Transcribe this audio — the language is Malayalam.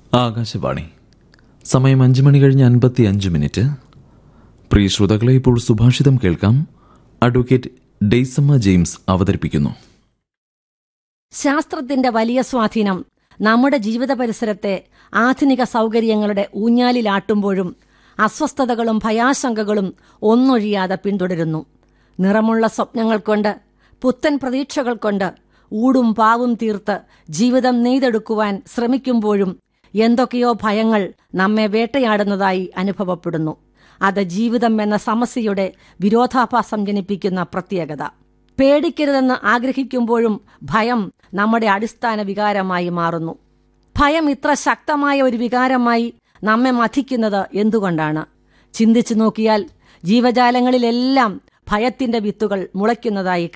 ആകാശവാണി. സമയം 5:55. പ്രിയ ശ്രോതാക്കളെ, ഇപ്പോൾ സുഭാഷിതം കേൾക്കാം. അഡ്വക്കേറ്റ് ഡെയ്സമ്മ ജെയിംസ് അവതരിപ്പിക്കുന്നു. ശാസ്ത്രത്തിന്റെ വലിയ സ്വാധീനം നമ്മുടെ ജീവിത പരിസരത്തെ ആധുനിക സൗകര്യങ്ങളുടെ ഊഞ്ഞാലിലാട്ടുമ്പോഴും അസ്വസ്ഥതകളും ഭയാശങ്കകളും ഒന്നൊഴിയാതെ പിന്തുടരുന്നു. നിറമുള്ള സ്വപ്നങ്ങൾ കൊണ്ട്, പുത്തൻ പ്രതീക്ഷകൾ കൊണ്ട് ഊടും പാവും തീർത്ത് ജീവിതം നെയ്തെടുക്കുവാൻ ശ്രമിക്കുമ്പോഴും എന്തൊക്കെയോ ഭയങ്ങൾ നമ്മെ വേട്ടയാടുന്നതായി അനുഭവപ്പെടുന്നു. അത് ജീവിതം എന്ന സമസ്യയുടെ വിരോധാഭാസം ജനിപ്പിക്കുന്ന പ്രത്യേകത. പേടിക്കരുതെന്ന് ആഗ്രഹിക്കുമ്പോഴും ഭയം നമ്മുടെ അടിസ്ഥാന വികാരമായി മാറുന്നു. ഭയം ഇത്ര ശക്തമായ ഒരു വികാരമായി നമ്മെ മഥിക്കുന്നത് എന്തുകൊണ്ടാണ്? ചിന്തിച്ചു നോക്കിയാൽ ജീവജാലങ്ങളിലെല്ലാം ഭയത്തിന്റെ വിത്തുകൾ മുളയ്ക്കുന്നതായി